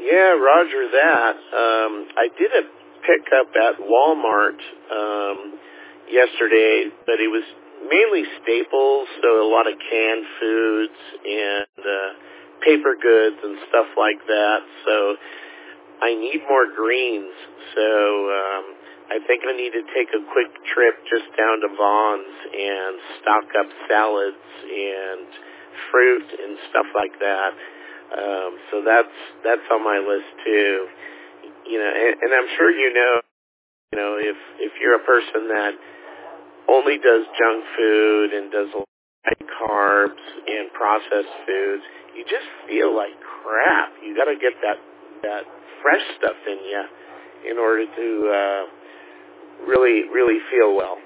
Yeah, roger that. I did a pickup at Walmart yesterday, but it was mainly staples, so a lot of canned foods and paper goods and stuff like that. So I need more greens. So I think I need to take a quick trip just down to Vaughn's and stock up salads and fruit and stuff like that. So that's on my list too. You know, and I'm sure you know, if you're a person that only does junk food and does a lot of carbs and processed foods, you just feel like crap. You got to get that fresh stuff in you in order to really feel well.